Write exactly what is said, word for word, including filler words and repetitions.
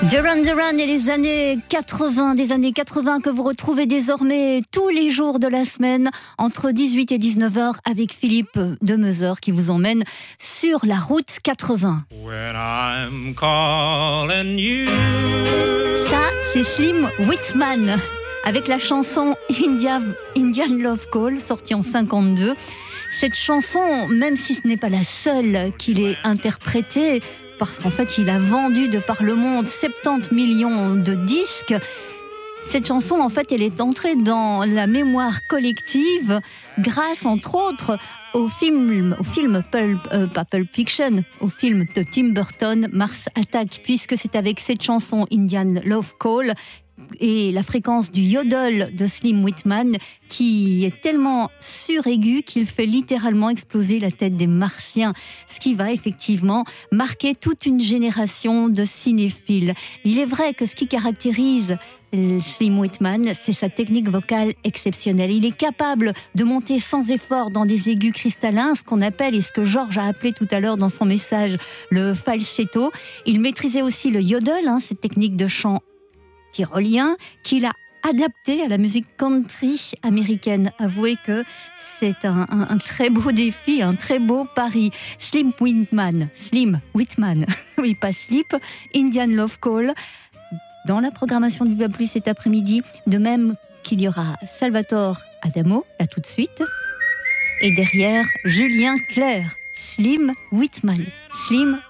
Duran Duran et les années quatre-vingts, des années quatre-vingts que vous retrouvez désormais tous les jours de la semaine entre dix-huit et dix-neuf heures avec Philippe Demeuzeur qui vous emmène sur la route quatre-vingts. When I'm calling you. Ça, c'est Slim Whitman avec la chanson India, Indian Love Call sortie en cinquante-deux. Cette chanson, même si ce n'est pas la seule qu'il ait interprétée, parce qu'en fait, il a vendu de par le monde soixante-dix millions de disques. Cette chanson, en fait, elle est entrée dans la mémoire collective grâce, entre autres, au film, au film Pulp, euh, pas Pulp Fiction, au film de Tim Burton, Mars Attack, puisque c'est avec cette chanson Indian Love Call et la fréquence du yodel de Slim Whitman qui est tellement suraiguë qu'il fait littéralement exploser la tête des Martiens, ce qui va effectivement marquer toute une génération de cinéphiles. Il est vrai que ce qui caractérise Slim Whitman, c'est sa technique vocale exceptionnelle. Il est capable de monter sans effort dans des aigus cristallins, ce qu'on appelle, et ce que Georges a appelé tout à l'heure dans son message, le falsetto. Il maîtrisait aussi le yodel, hein, cette technique de chant tyrolien qu'il a adapté à la musique country américaine. Avouez que c'est un, un, un très beau défi, un très beau pari. Slim Whitman, Slim Whitman, oui pas Slip, Indian Love Call, dans la programmation de Viva Plus cet après-midi, de même qu'il y aura Salvatore Adamo, là tout de suite, et derrière Julien Clerc, Slim Whitman, Slim